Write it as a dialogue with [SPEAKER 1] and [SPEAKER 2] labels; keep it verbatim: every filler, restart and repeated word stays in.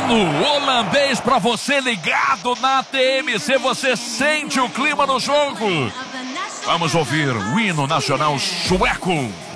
[SPEAKER 1] hino holandês pra você ligado na T M C. Você sente o clima no jogo. Vamos ouvir o hino nacional sueco.